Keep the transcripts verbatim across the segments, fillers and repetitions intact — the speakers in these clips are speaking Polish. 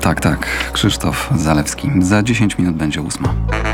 Tak, tak. Krzysztof Zalewski. Za dziesięć minut będzie ósma.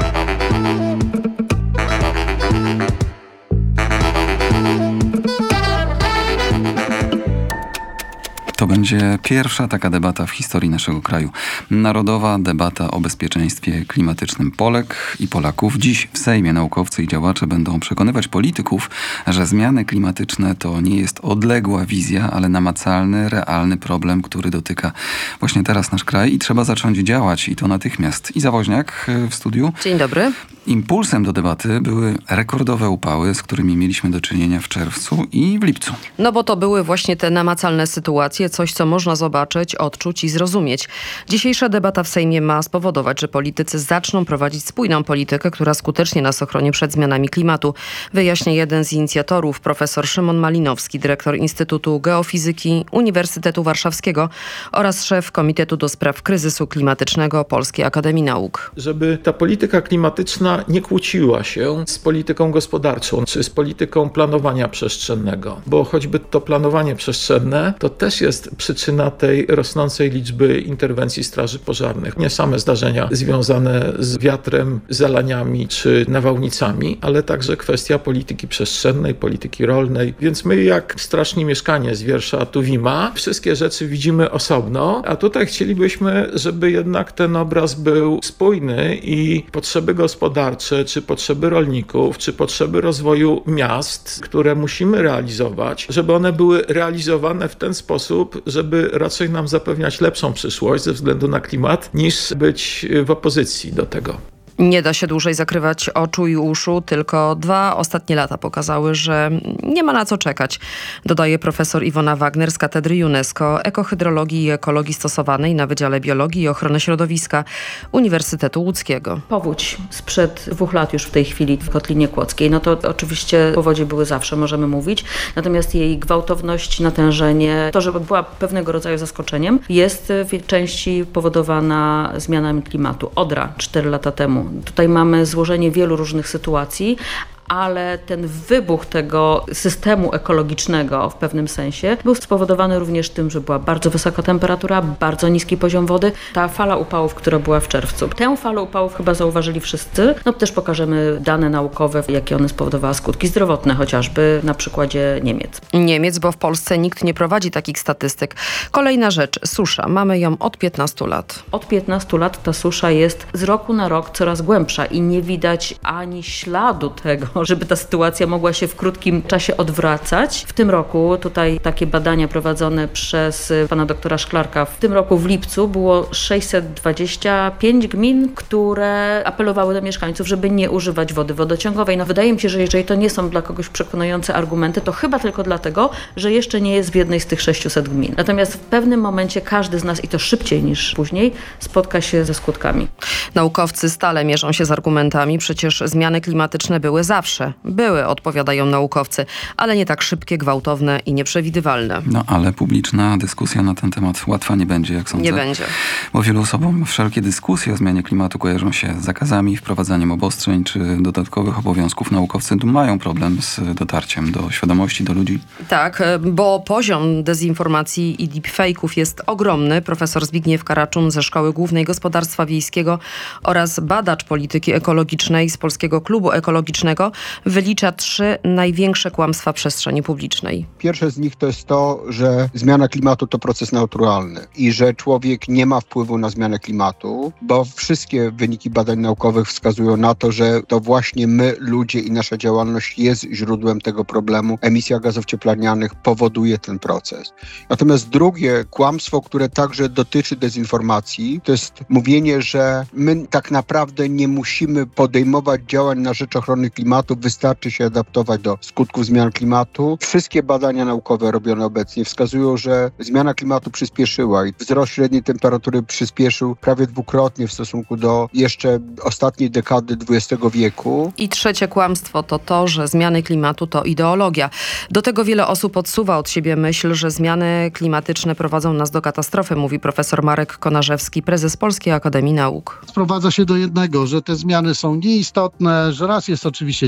To będzie pierwsza taka debata w historii naszego kraju. Narodowa debata o bezpieczeństwie klimatycznym Polek i Polaków. Dziś w Sejmie naukowcy i działacze będą przekonywać polityków, że zmiany klimatyczne to nie jest odległa wizja, ale namacalny, realny problem, który dotyka właśnie teraz nasz kraj i trzeba zacząć działać i to natychmiast. Iza Woźniak w studiu. Dzień dobry. Impulsem do debaty były rekordowe upały, z którymi mieliśmy do czynienia w czerwcu i w lipcu. No bo to były właśnie te namacalne sytuacje, coś co można zobaczyć, odczuć i zrozumieć. Dzisiejsza debata w Sejmie ma spowodować, że politycy zaczną prowadzić spójną politykę, która skutecznie nas ochroni przed zmianami klimatu. Wyjaśnia jeden z inicjatorów, profesor Szymon Malinowski, dyrektor Instytutu Geofizyki Uniwersytetu Warszawskiego oraz szef Komitetu do Spraw Kryzysu Klimatycznego Polskiej Akademii Nauk. Żeby ta polityka klimatyczna nie kłóciła się z polityką gospodarczą, czy z polityką planowania przestrzennego, bo choćby to planowanie przestrzenne to też jest przyczyna tej rosnącej liczby interwencji straży pożarnych. Nie same zdarzenia związane z wiatrem, zalaniami czy nawałnicami, ale także kwestia polityki przestrzennej, polityki rolnej. Więc my jak straszni mieszkanie z wiersza Tuwima wszystkie rzeczy widzimy osobno, a tutaj chcielibyśmy, żeby jednak ten obraz był spójny i potrzeby gospodarcze, czy potrzeby rolników, czy potrzeby rozwoju miast, które musimy realizować, żeby one były realizowane w ten sposób, żeby raczej nam zapewniać lepszą przyszłość ze względu na klimat, niż być w opozycji do tego. Nie da się dłużej zakrywać oczu i uszu, tylko dwa ostatnie lata pokazały, że nie ma na co czekać, dodaje profesor Iwona Wagner z Katedry UNESCO Ekohydrologii i Ekologii Stosowanej na Wydziale Biologii i Ochrony Środowiska Uniwersytetu Łódzkiego. Powódź sprzed dwóch lat już w tej chwili w Kotlinie Kłodzkiej, no to oczywiście powodzie były zawsze, możemy mówić, natomiast jej gwałtowność, natężenie, to, żeby była pewnego rodzaju zaskoczeniem, jest w części powodowana zmianami klimatu. Odra cztery lata temu. Tutaj mamy złożenie wielu różnych sytuacji, ale ten wybuch tego systemu ekologicznego w pewnym sensie był spowodowany również tym, że była bardzo wysoka temperatura, bardzo niski poziom wody. Ta fala upałów, która była w czerwcu. Tę falę upałów chyba zauważyli wszyscy. No też pokażemy dane naukowe, jakie one spowodowała skutki zdrowotne, chociażby na przykładzie Niemiec. Niemiec, bo w Polsce nikt nie prowadzi takich statystyk. Kolejna rzecz, susza. Mamy ją od piętnastu lat. Od piętnastu lat ta susza jest z roku na rok coraz głębsza i nie widać ani śladu tego, żeby ta sytuacja mogła się w krótkim czasie odwracać. W tym roku tutaj takie badania prowadzone przez pana doktora Szklarka. W tym roku w lipcu było sześćset dwadzieścia pięć gmin, które apelowały do mieszkańców, żeby nie używać wody wodociągowej. No wydaje mi się, że jeżeli to nie są dla kogoś przekonujące argumenty, to chyba tylko dlatego, że jeszcze nie jest w jednej z tych sześciuset gmin. Natomiast w pewnym momencie każdy z nas, i to szybciej niż później, spotka się ze skutkami. Naukowcy stale mierzą się z argumentami. Przecież zmiany klimatyczne były zawsze. Były, odpowiadają naukowcy, ale nie tak szybkie, gwałtowne i nieprzewidywalne. No ale publiczna dyskusja na ten temat łatwa nie będzie, jak sądzę. Nie będzie. Bo wielu osobom wszelkie dyskusje o zmianie klimatu kojarzą się z zakazami, wprowadzaniem obostrzeń czy dodatkowych obowiązków. Naukowcy tu mają problem z dotarciem do świadomości, do ludzi. Tak, bo poziom dezinformacji i deepfake'ów jest ogromny. Profesor Zbigniew Karaczun ze Szkoły Głównej Gospodarstwa Wiejskiego oraz badacz polityki ekologicznej z Polskiego Klubu Ekologicznego wylicza trzy największe kłamstwa przestrzeni publicznej. Pierwsze z nich to jest to, że zmiana klimatu to proces naturalny i że człowiek nie ma wpływu na zmianę klimatu, bo wszystkie wyniki badań naukowych wskazują na to, że to właśnie my, ludzie i nasza działalność jest źródłem tego problemu. Emisja gazów cieplarnianych powoduje ten proces. Natomiast drugie kłamstwo, które także dotyczy dezinformacji, to jest mówienie, że my tak naprawdę nie musimy podejmować działań na rzecz ochrony klimatu, wystarczy się adaptować do skutków zmian klimatu. Wszystkie badania naukowe robione obecnie wskazują, że zmiana klimatu przyspieszyła i wzrost średniej temperatury przyspieszył prawie dwukrotnie w stosunku do jeszcze ostatniej dekady dwudziestego wieku. I trzecie kłamstwo to to, że zmiany klimatu to ideologia. Do tego wiele osób odsuwa od siebie myśl, że zmiany klimatyczne prowadzą nas do katastrofy, mówi profesor Marek Konarzewski, prezes Polskiej Akademii Nauk. Sprowadza się do jednego, że te zmiany są nieistotne, że raz jest oczywiście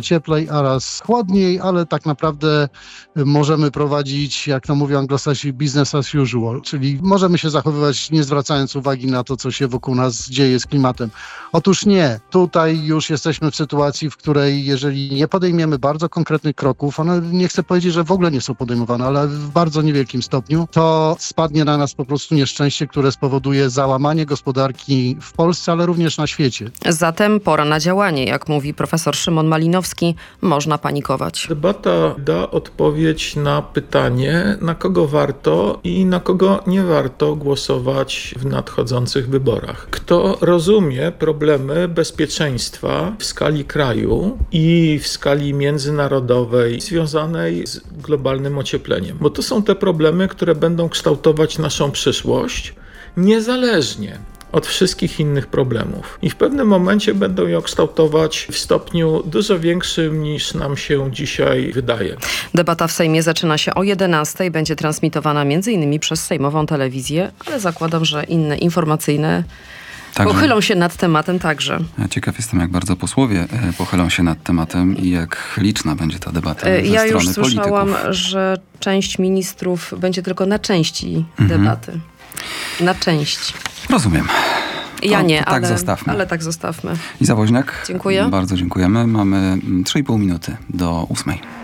cieplej, a raz chłodniej, ale tak naprawdę możemy prowadzić, jak to mówią Anglosasi, business as usual, czyli możemy się zachowywać nie zwracając uwagi na to, co się wokół nas dzieje z klimatem. Otóż nie. Tutaj już jesteśmy w sytuacji, w której jeżeli nie podejmiemy bardzo konkretnych kroków, one nie chcę powiedzieć, że w ogóle nie są podejmowane, ale w bardzo niewielkim stopniu, to spadnie na nas po prostu nieszczęście, które spowoduje załamanie gospodarki w Polsce, ale również na świecie. Zatem pora na działanie. Jak mówi profesor Szymon Malinowski, można panikować. Debata da odpowiedź na pytanie, na kogo warto i na kogo nie warto głosować w nadchodzących wyborach. Kto rozumie problemy bezpieczeństwa w skali kraju i w skali międzynarodowej związanej z globalnym ociepleniem. Bo to są te problemy, które będą kształtować naszą przyszłość niezależnie od wszystkich innych problemów. I w pewnym momencie będą ją kształtować w stopniu dużo większym niż nam się dzisiaj wydaje. Debata w Sejmie zaczyna się o jedenastej. Będzie transmitowana m.in. przez sejmową telewizję, ale zakładam, że inne informacyjne Także pochylą się nad tematem także. Ja ciekaw jestem, jak bardzo posłowie e, pochylą się nad tematem i jak liczna będzie ta debata E, ze Ja strony już słyszałam, polityków. że część ministrów będzie tylko na części Mhm. debaty. Na część. Rozumiem. Ja To- nie, to tak ale, zostawmy. ale tak zostawmy. Iza Woźniak, Dziękuję. bardzo dziękujemy. Mamy trzy i pół minuty do ósmej.